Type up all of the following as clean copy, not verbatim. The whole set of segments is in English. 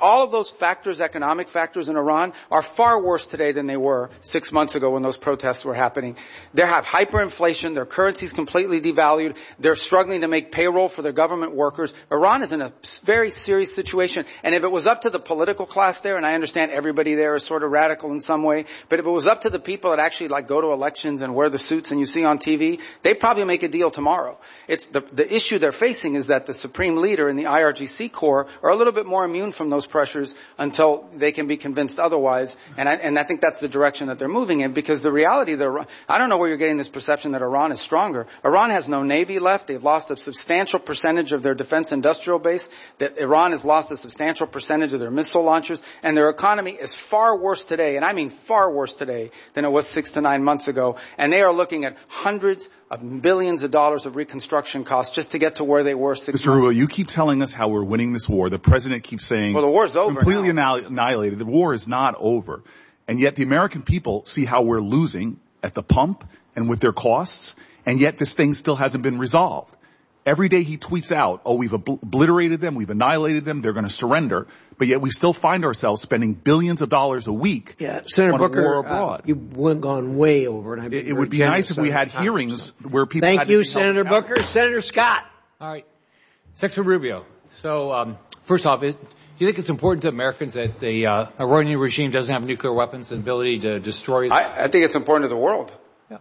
all of those factors, economic factors in Iran, are far worse today than they were 6 months ago when those protests were happening. They have hyperinflation. Their currency's completely devalued. They're struggling to make payroll for their government workers. Iran is in a very serious situation. And if it was up to the political class there, and I understand everybody there is sort of radical in some way, but if it was up to the people that actually like go to elections and wear the suits and you see on TV, they'd probably make a deal tomorrow. It's the issue they're facing is that the supreme leader and the IRGC Corps are a little bit more immune from those pressures until they can be convinced otherwise. And I think that's the direction that they're moving in, because the reality I don't know where you're getting this perception that Iran is stronger. Iran has no navy left. They've lost a substantial percentage of their defense industrial base. That Iran has lost a substantial percentage of their missile launchers, and their economy is far worse today, and I mean far worse today than it was 6 to 9 months ago. And they are looking at hundreds of billions of dollars of reconstruction costs just to get to where they were 6 months ago. Mr. Rubio, you keep telling us how we're winning this war. The president keeps saying, well, the war's over completely now. Annihilated. The war is not over. And yet the American people see how we're losing at the pump and with their costs, and yet this thing still hasn't been resolved. Every day he tweets out, oh, we've obliterated them, we've annihilated them, they're going to surrender, but yet we still find ourselves spending billions of dollars a week Senator on Booker, a war abroad. You've gone way over. And it would be nice if we had hearings where people Thank you, Senator Booker. Senator Scott. All right. Secretary Rubio. So, first off, do you think it's important to Americans that the Iranian regime doesn't have nuclear weapons and ability to destroy? I think it's important to the world. Yeah.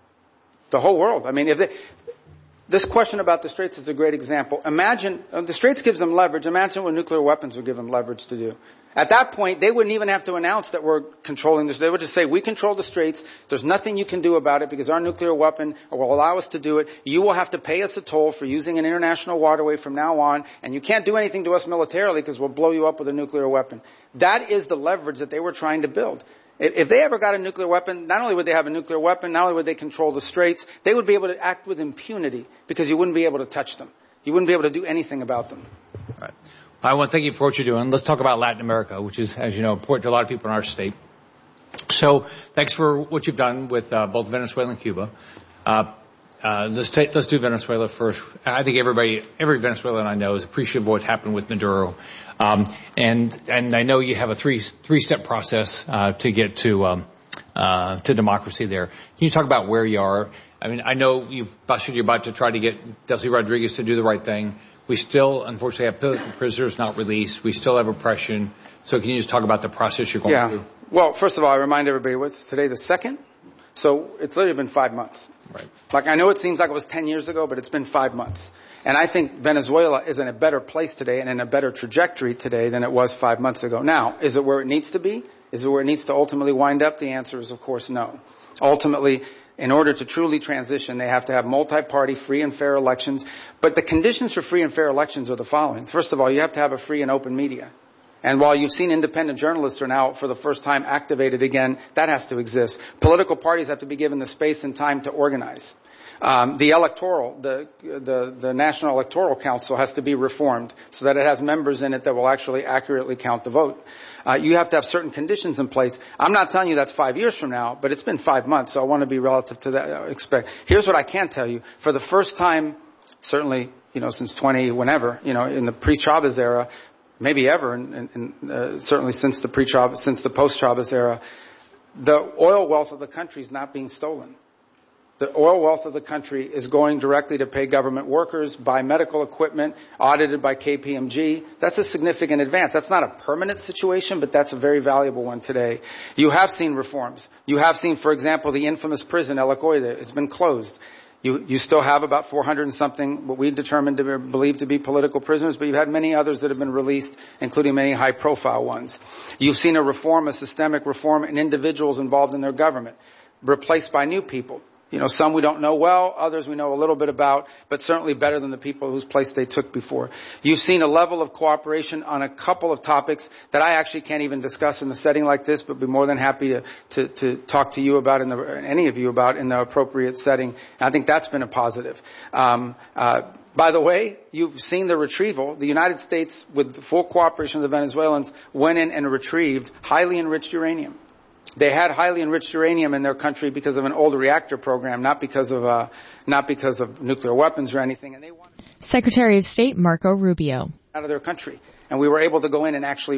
The whole world. I mean, this question about the Straits is a great example. Imagine, the Straits gives them leverage. Imagine what nuclear weapons would give them leverage to do. At that point, they wouldn't even have to announce that we're controlling this. They would just say, we control the Straits. There's nothing you can do about it because our nuclear weapon will allow us to do it. You will have to pay us a toll for using an international waterway from now on, and you can't do anything to us militarily because we'll blow you up with a nuclear weapon. That is the leverage that they were trying to build. If they ever got a nuclear weapon, not only would they have a nuclear weapon, not only would they control the Straits, they would be able to act with impunity because you wouldn't be able to touch them. You wouldn't be able to do anything about them. All right. I want to thank you for what you're doing. Let's talk about Latin America, which is, as you know, important to a lot of people in our state. So thanks for what you've done with both Venezuela and Cuba. Let's do Venezuela first. I think every Venezuelan I know is appreciative of what happened with Maduro. And I know you have a three-step process to get to democracy there. Can you talk about where you are? I mean, I know you're about to try to get Delcy Rodriguez to do the right thing. We still, unfortunately, have political prisoners not released. We still have oppression. So can you just talk about the process you're going through? Well, first of all, I remind everybody, what's today, the 2nd? So it's literally been 5 months. Right. Like, I know it seems like it was 10 years ago, but it's been 5 months. And I think Venezuela is in a better place today and in a better trajectory today than it was 5 months ago. Now, is it where it needs to be? Is it where it needs to ultimately wind up? The answer is, of course, no. Ultimately, in order to truly transition, they have to have multi-party, free and fair elections. But the conditions for free and fair elections are the following. First of all, you have to have a free and open media. And while you've seen independent journalists are now, for the first time, activated again, that has to exist. Political parties have to be given the space and time to organize. The National Electoral Council has to be reformed so that it has members in it that will actually accurately count the vote. You have to have certain conditions in place. I'm not telling you that's 5 years from now, but it's been 5 months, so I want to be relative to that. Here's what I can tell you. For the first time, certainly, since in the pre-Chavez era, maybe ever, and certainly since the post-Chavez era, the oil wealth of the country is not being stolen. The oil wealth of the country is going directly to pay government workers, buy medical equipment, audited by KPMG. That's a significant advance. That's not a permanent situation, but that's a very valuable one today. You have seen reforms. You have seen, for example, the infamous prison, El Acoide, has been closed. You still have about 400 and something, what we determined to be believed to be political prisoners, but you've had many others that have been released, including many high-profile ones. You've seen a systemic reform in individuals involved in their government, replaced by new people. Some we don't know well, others we know a little bit about, but certainly better than the people whose place they took before. You've seen a level of cooperation on a couple of topics that I actually can't even discuss in a setting like this, but be more than happy to talk to you about, any of you about in the appropriate setting. And I think that's been a positive. By the way, you've seen the retrieval. The United States, with the full cooperation of the Venezuelans, went in and retrieved highly enriched uranium. They had highly enriched uranium in their country because of an old reactor program, not because of nuclear weapons or anything. And they wanted Secretary of State Marco Rubio out of their country, and we were able to go in and actually